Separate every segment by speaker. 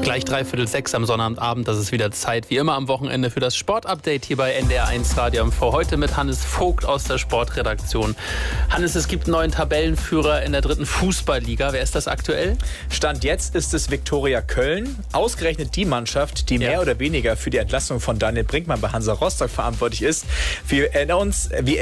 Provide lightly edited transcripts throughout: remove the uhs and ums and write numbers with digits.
Speaker 1: Gleich 5:45 am Sonnabendabend, das ist wieder Zeit, wie immer am Wochenende, für das Sportupdate hier bei NDR1 Radio MV. Heute mit Hannes Vogt aus der Sportredaktion. Hannes, es gibt einen neuen Tabellenführer in der 3. Fußballliga. Wer ist das aktuell?
Speaker 2: Stand jetzt ist es Viktoria Köln. Ausgerechnet die Mannschaft, die mehr oder weniger für die Entlassung von Daniel Brinkmann bei Hansa Rostock verantwortlich ist. Wir erinnern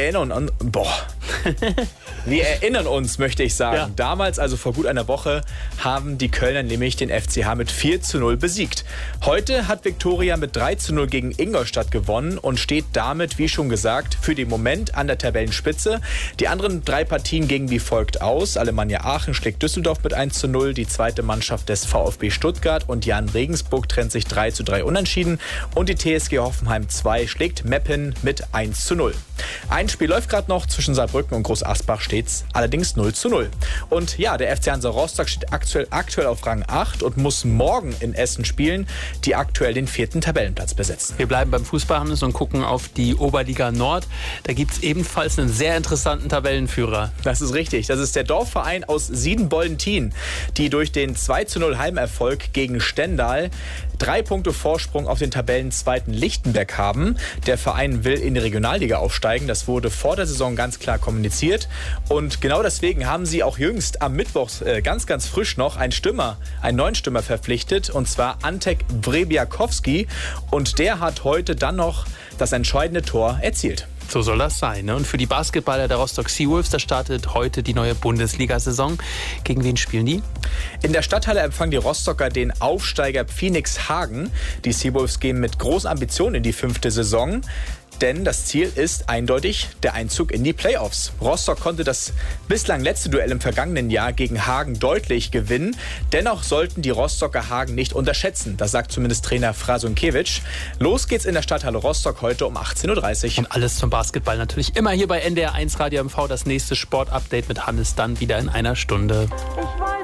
Speaker 2: uns, möchte ich sagen.
Speaker 1: Ja.
Speaker 2: Damals, also vor gut einer Woche, haben die Kölner nämlich den FCH mit 4:0 besiegt. Heute hat Viktoria mit 3:0 gegen Ingolstadt gewonnen und steht damit, wie schon gesagt, für den Moment an der Tabellenspitze. Die anderen 3 Partien gingen wie folgt aus. Alemannia Aachen schlägt Düsseldorf mit 1:0, die zweite Mannschaft des VfB Stuttgart und Jan Regensburg trennt sich 3:3 unentschieden und die TSG Hoffenheim 2 schlägt Meppen mit 1:0. Ein Spiel läuft gerade noch, zwischen Saarbrücken und Groß Asbach steht's allerdings 0:0. Und ja, der FC Hansa Rostock steht aktuell auf Rang 8 und muss morgen in Essen spielen, die aktuell den 4. Tabellenplatz besetzen.
Speaker 1: Wir bleiben beim Fußball, Hannes, und gucken auf die Oberliga Nord. Da gibt es ebenfalls einen sehr interessanten Tabellenführer.
Speaker 2: Das ist richtig. Das ist der Dorfverein aus Siedenboldentin, die durch den 2:0 Heimerfolg gegen Stendal 3 Punkte Vorsprung auf den Tabellenzweiten Lichtenberg haben. Der Verein will in die Regionalliga aufsteigen. Das wurde vor der Saison ganz klar kommuniziert. Und genau deswegen haben sie auch jüngst am Mittwoch ganz frisch noch einen neuen Stürmer verpflichtet. Und zwar Antek Wrebiakowski. Und der hat heute dann noch das entscheidende Tor erzielt.
Speaker 1: So soll das sein, ne? Und für die Basketballer der Rostock Seawolves, da startet heute die neue Bundesliga-Saison. Gegen wen spielen die?
Speaker 2: In der Stadthalle empfangen die Rostocker den Aufsteiger Phoenix Hagen. Die Seawolves gehen mit großen Ambitionen in die 5. Saison. Denn das Ziel ist eindeutig der Einzug in die Playoffs. Rostock konnte das bislang letzte Duell im vergangenen Jahr gegen Hagen deutlich gewinnen. Dennoch sollten die Rostocker Hagen nicht unterschätzen. Das sagt zumindest Trainer Frasunkiewicz. Los geht's in der Stadthalle Rostock heute um 18:30 Uhr.
Speaker 1: Und alles zum Basketball natürlich immer hier bei NDR1 Radio MV. Das nächste Sportupdate mit Hannes dann wieder in einer Stunde.